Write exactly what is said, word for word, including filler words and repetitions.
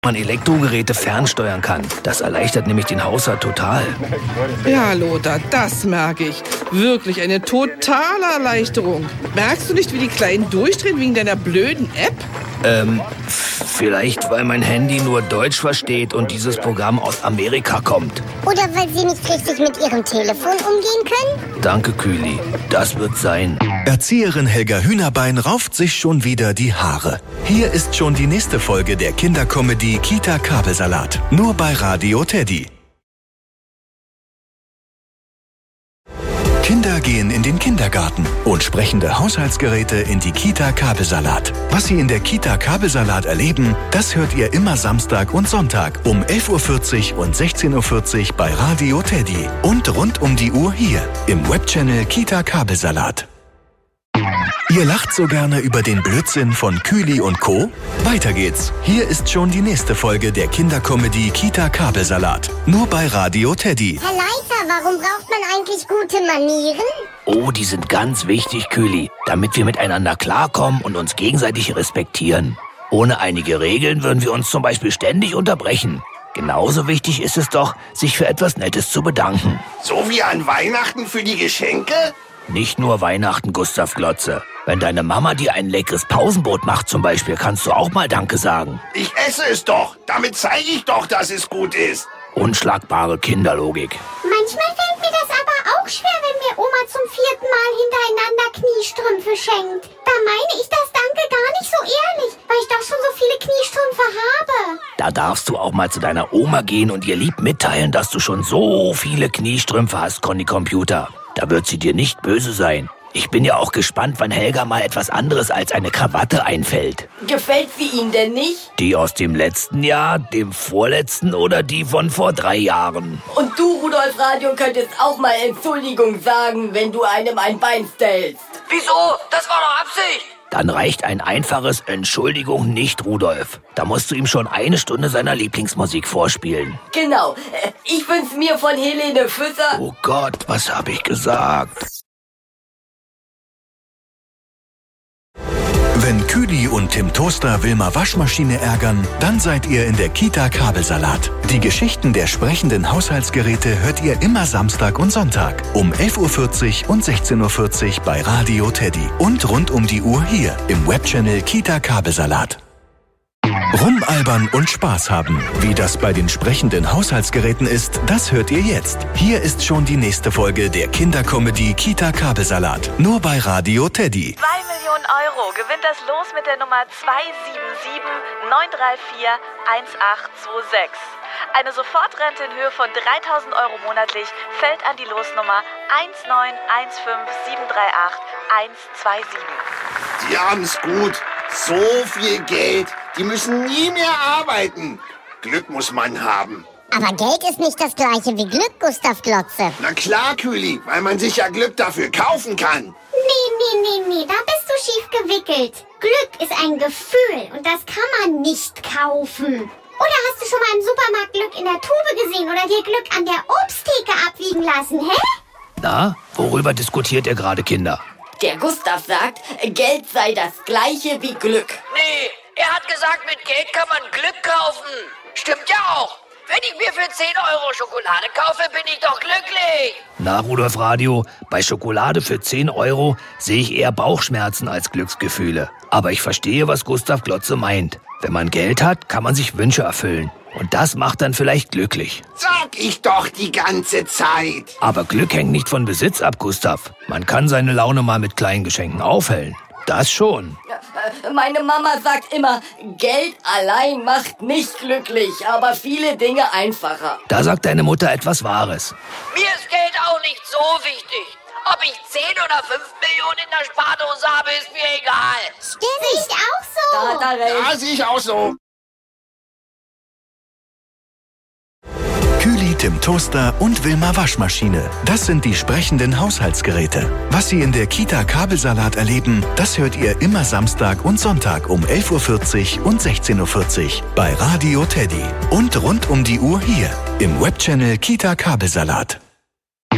man Elektrogeräte fernsteuern kann. Das erleichtert nämlich den Haushalt total. Ja, Lothar, das merke ich. Wirklich eine totale Erleichterung. Merkst du nicht, wie die Kleinen durchdrehen wegen deiner blöden App? Ähm, vielleicht, weil mein Handy nur Deutsch versteht und dieses Programm aus Amerika kommt. Oder weil sie nicht richtig mit ihrem Telefon umgehen können? Danke, Kühli. Das wird sein. Erzieherin Helga Hühnerbein rauft sich schon wieder die Haare. Hier ist schon die nächste Folge der Kindercomedy Kita Kabelsalat. Nur bei Radio Teddy. Kinder gehen in den Kindergarten und sprechende Haushaltsgeräte in die Kita Kabelsalat. Was sie in der Kita Kabelsalat erleben, das hört ihr immer Samstag und Sonntag um elf Uhr vierzig und sechzehn Uhr vierzig bei Radio Teddy und rund um die Uhr hier im Webchannel Kita Kabelsalat. Ihr lacht so gerne über den Blödsinn von Kühli und Co.? Weiter geht's. Hier ist schon die nächste Folge der Kindercomedy Kita Kabelsalat. Nur bei Radio Teddy. Herr Leiter, warum braucht man eigentlich gute Manieren? Oh, die sind ganz wichtig, Kühli, damit wir miteinander klarkommen und uns gegenseitig respektieren. Ohne einige Regeln würden wir uns zum Beispiel ständig unterbrechen. Genauso wichtig ist es doch, sich für etwas Nettes zu bedanken. So wie an Weihnachten für die Geschenke? Nicht nur Weihnachten, Gustav Glotze. Wenn deine Mama dir ein leckeres Pausenbrot macht zum Beispiel, kannst du auch mal Danke sagen. Ich esse es doch. Damit zeige ich doch, dass es gut ist. Unschlagbare Kinderlogik. Manchmal fällt mir das aber auch schwer, wenn mir Oma zum vierten Mal hintereinander Kniestrümpfe schenkt. Da meine ich das Danke gar nicht so ehrlich, weil ich doch schon so viele Kniestrümpfe habe. Da darfst du auch mal zu deiner Oma gehen und ihr lieb mitteilen, dass du schon so viele Kniestrümpfe hast, Conny Computer. Da wird sie dir nicht böse sein. Ich bin ja auch gespannt, wann Helga mal etwas anderes als eine Krawatte einfällt. Gefällt sie Ihnen denn nicht? Die aus dem letzten Jahr, dem vorletzten oder die von vor drei Jahren? Und du, Rudolf Radio, könntest auch mal Entschuldigung sagen, wenn du einem ein Bein stellst. Wieso? Das war doch Absicht. Dann reicht ein einfaches Entschuldigung nicht, Rudolf. Da musst du ihm schon eine Stunde seiner Lieblingsmusik vorspielen. Genau. Ich wünsch mir von Helene Fischer... Oh Gott, was habe ich gesagt? Wenn Kühli und Tim Toaster Wilma Waschmaschine ärgern, dann seid ihr in der Kita Kabelsalat. Die Geschichten der sprechenden Haushaltsgeräte hört ihr immer Samstag und Sonntag um elf Uhr vierzig und sechzehn Uhr vierzig bei Radio Teddy und rund um die Uhr hier im Webchannel Kita Kabelsalat. Rumalbern und Spaß haben. Wie das bei den sprechenden Haushaltsgeräten ist, das hört ihr jetzt. Hier ist schon die nächste Folge der Kindercomedy Kita Kabelsalat. Nur bei Radio Teddy. zwei Millionen Euro gewinnt das Los mit der Nummer zwei sieben sieben neun drei vier eins acht zwei sechs. Eine Sofortrente in Höhe von dreitausend Euro monatlich fällt an die Losnummer eins neun eins fünf sieben drei acht eins zwei sieben. Die haben's gut. So viel Geld. Die müssen nie mehr arbeiten. Glück muss man haben. Aber Geld ist nicht das gleiche wie Glück, Gustav Glotze. Na klar, Kühli, weil man sich ja Glück dafür kaufen kann. Nee, nee, nee, nee, da bist du schief gewickelt. Glück ist ein Gefühl und das kann man nicht kaufen. Oder hast du schon mal im Supermarkt Glück in der Tube gesehen oder dir Glück an der Obsttheke abwiegen lassen, hä? Na, worüber diskutiert ihr gerade, Kinder? Der Gustav sagt, Geld sei das gleiche wie Glück. Nee, er hat gesagt, mit Geld kann man Glück kaufen. Stimmt ja auch. Wenn ich mir für zehn Euro Schokolade kaufe, bin ich doch glücklich. Na, Rudolf Radio, bei Schokolade für zehn Euro sehe ich eher Bauchschmerzen als Glücksgefühle. Aber ich verstehe, was Gustav Glotze meint. Wenn man Geld hat, kann man sich Wünsche erfüllen. Und das macht dann vielleicht glücklich. Sag ich doch die ganze Zeit. Aber Glück hängt nicht von Besitz ab, Gustav. Man kann seine Laune mal mit kleinen Geschenken aufhellen. Das schon. Meine Mama sagt immer, Geld allein macht nicht glücklich, aber viele Dinge einfacher. Da sagt deine Mutter etwas Wahres. Mir ist Geld auch nicht so wichtig. Ob ich zehn oder fünf Millionen in der Spardose habe, ist mir egal. Stimmt, sehe ich auch so. Da hat er recht. Ja, sehe ich auch so. Kühli, Tim Toaster und Wilma Waschmaschine. Das sind die sprechenden Haushaltsgeräte. Was Sie in der Kita Kabelsalat erleben, das hört ihr immer Samstag und Sonntag um elf Uhr vierzig und sechzehn Uhr vierzig bei Radio Teddy. Und rund um die Uhr hier im Webchannel Kita Kabelsalat.